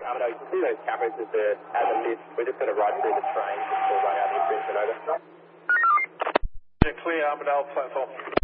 Armado, you can see those cameras at the lift. We're just going to ride through the train before run out the infringement, over. Yeah, clear, Armadale platform.